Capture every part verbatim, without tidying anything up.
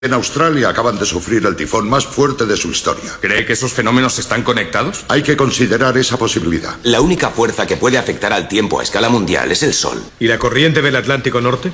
En Australia acaban de sufrir el tifón más fuerte de su historia. ¿Cree que esos fenómenos están conectados? Hay que considerar esa posibilidad. La única fuerza que puede afectar al tiempo a escala mundial es el Sol. ¿Y la corriente del Atlántico Norte?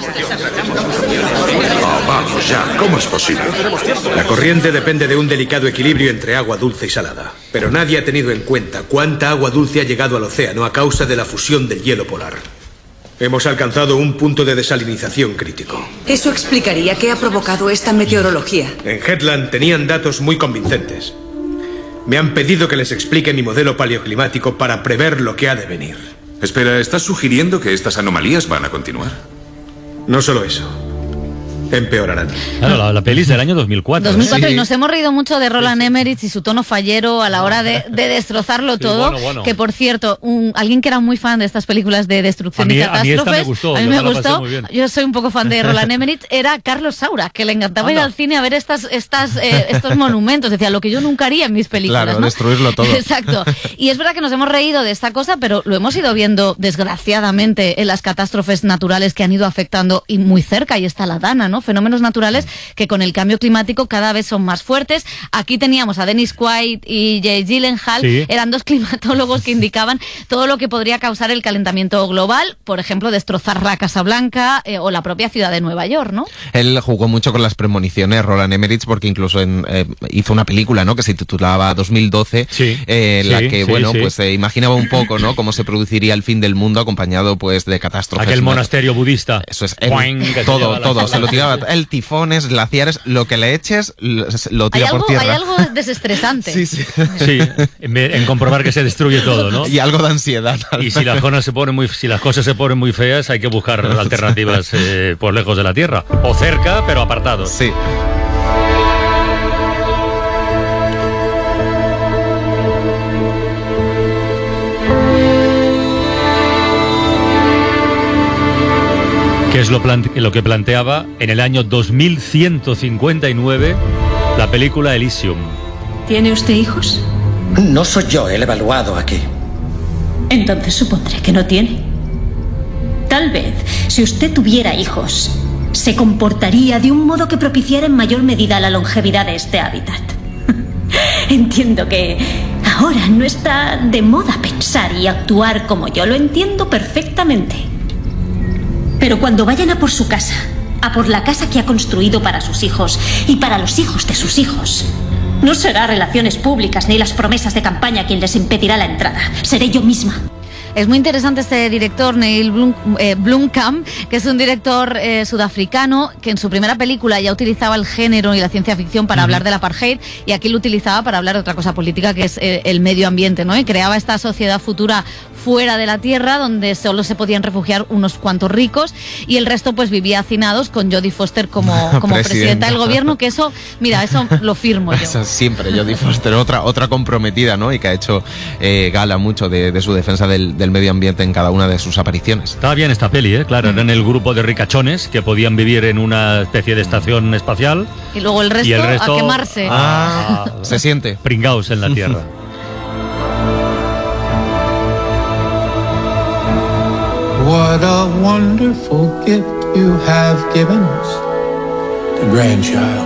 Oh, vamos ya, ¿cómo es posible? La corriente depende de un delicado equilibrio entre agua dulce y salada. Pero nadie ha tenido en cuenta cuánta agua dulce ha llegado al océano a causa de la fusión del hielo polar. Hemos alcanzado un punto de desalinización crítico. Eso explicaría qué ha provocado esta meteorología. En Hetland tenían datos muy convincentes. Me han pedido que les explique mi modelo paleoclimático para prever lo que ha de venir. Espera, ¿estás sugiriendo que estas anomalías van a continuar? No solo eso. Empeorarán. Claro, la, la peli es del año dos mil cuatro. dos mil cuatro, ¿eh? y nos hemos reído mucho de Roland Emmerich y su tono fallero a la hora de, de destrozarlo Sí, todo. bueno, bueno. Que, por cierto, un, alguien que era muy fan de estas películas de destrucción A mí- y a mí esta catástrofes, me gustó, a mí yo me me la pasé gustó. muy bien. Yo soy un poco fan de Roland Emmerich. Era Carlos Saura, que le encantaba ir Anda. al cine a ver estas, estas, eh, estos monumentos. Decía, lo que yo nunca haría en mis películas. Claro, ¿no? destruirlo todo. Exacto. Y es verdad que nos hemos reído de esta cosa, pero lo hemos ido viendo, desgraciadamente, en las catástrofes naturales que han ido afectando, y muy cerca, y está la Dana, ¿no? Fenómenos naturales que con el cambio climático cada vez son más fuertes. Aquí teníamos a Dennis Quaid y Jake Gyllenhaal, Sí. eran dos climatólogos que indicaban todo lo que podría causar el calentamiento global, por ejemplo, destrozar la Casa Blanca eh, o la propia ciudad de Nueva York, ¿no? Él jugó mucho con las premoniciones, Roland Emmerich, porque incluso en, eh, hizo una película, ¿no?, que se titulaba dos mil doce, Sí, eh, en la sí, que, sí, bueno, sí. pues se imaginaba un poco, ¿no?, cómo se produciría el fin del mundo acompañado, pues, de catástrofes. Aquel ¿no? monasterio budista. Eso es, él, Boing, que se todo, lleva la- todo, se lo tiraba. El tifones, glaciares, lo que le eches, lo lo Hay tira algo, por tierra. hay algo desestresante. Sí, sí. Sí, en, en comprobar que se destruye todo, ¿no? Y algo de ansiedad. Y si las cosas se ponen muy, si las cosas se ponen muy feas, hay que buscar alternativas eh, por lejos de la Tierra o cerca, pero apartados. Sí. Que es lo, plante- lo que planteaba en el año dos mil ciento cincuenta y nueve la película Elysium. ¿Tiene usted hijos? No soy yo el evaluado aquí. Entonces supondré que no tiene. Tal vez, si usted tuviera hijos, se comportaría de un modo que propiciara en mayor medida la longevidad de este hábitat. Entiendo que ahora no está de moda pensar y actuar como yo, lo entiendo perfectamente. Pero cuando vayan a por su casa, a por la casa que ha construido para sus hijos y para los hijos de sus hijos, no será relaciones públicas ni las promesas de campaña quien les impedirá la entrada. Seré yo misma. Es muy interesante este director, Neil Blum, eh, Blomkamp, que es un director eh, sudafricano que en su primera película ya utilizaba el género y la ciencia ficción para uh-huh. hablar del apartheid, y aquí lo utilizaba para hablar de otra cosa política, que es eh, el medio ambiente, ¿no? Y creaba esta sociedad futura fuera de la Tierra, donde solo se podían refugiar unos cuantos ricos y el resto pues vivía hacinados, con Jodie Foster como, como presidenta. presidenta del gobierno, que eso, mira, eso lo firmo yo. Eso siempre, Jodie Foster, otra, otra comprometida, ¿no? Y que ha hecho eh, gala mucho de, de su defensa del, del medio ambiente en cada una de sus apariciones. Estaba bien esta peli, ¿eh? Claro, eran el grupo de ricachones que podían vivir en una especie de estación espacial. Y luego el resto, y el resto a quemarse. Ah, se siente. Pringaos en la Tierra. What a wonderful gift you have given us, the grandchild.